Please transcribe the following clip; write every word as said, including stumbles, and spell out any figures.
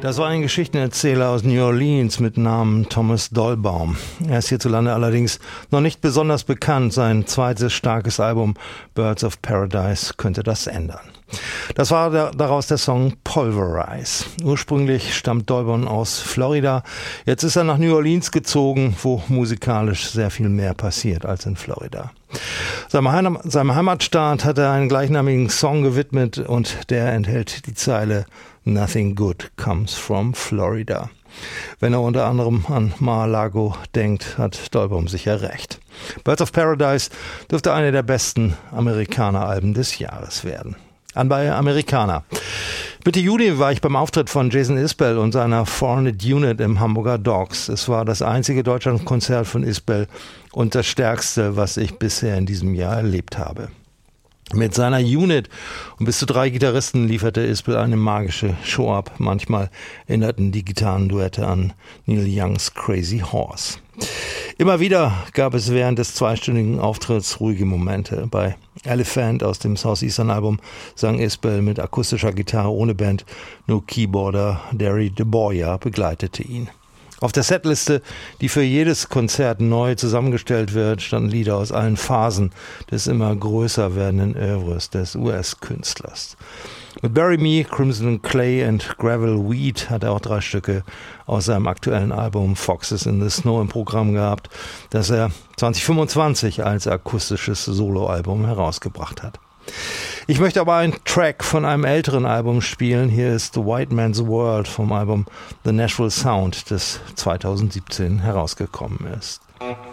Das war ein Geschichtenerzähler aus New Orleans mit Namen Thomas Dolbaum. Er ist hierzulande allerdings noch nicht besonders bekannt. Sein zweites starkes Album Birds of Paradise könnte das ändern. Das war der, daraus der Song Pulverize. Ursprünglich stammt Dolbaum aus Florida. Jetzt ist er nach New Orleans gezogen, wo musikalisch sehr viel mehr passiert als in Florida. Seinem, Heim, seinem Heimatstaat hat er einen gleichnamigen Song gewidmet und der enthält die Zeile Nothing good comes from Florida. Wenn er unter anderem an Mar-a-Lago denkt, hat Dolbaum sicher recht. Birds of Paradise dürfte eine der besten Amerikaner-Alben des Jahres werden. An bei Amerikaner. Mitte Juni war ich beim Auftritt von Jason Isbell und seiner vierhundert Unit im Hamburger Docks. Es war das einzige Deutschlandkonzert von Isbell und das stärkste, was ich bisher in diesem Jahr erlebt habe. Mit seiner Unit und bis zu drei Gitarristen lieferte Isbell eine magische Show ab. Manchmal erinnerten die Gitarrenduette an Neil Youngs Crazy Horse. Immer wieder gab es während des zweistündigen Auftritts ruhige Momente. Bei Elephant aus dem Southeastern-Album sang Isbell mit akustischer Gitarre ohne Band. Nur Keyboarder Derry DeBoyer begleitete ihn. Auf der Setliste, die für jedes Konzert neu zusammengestellt wird, standen Lieder aus allen Phasen des immer größer werdenden Œuvres des U S-Künstlers. Mit Bury Me, Crimson Clay und Gravel Weed hat er auch drei Stücke aus seinem aktuellen Album Foxes in the Snow im Programm gehabt, das er zwanzig fünfundzwanzig als akustisches Soloalbum herausgebracht hat. Ich möchte aber einen Track von einem älteren Album spielen. Hier ist The White Man's World vom Album The Nashville Sound, das zweitausendsiebzehn herausgekommen ist.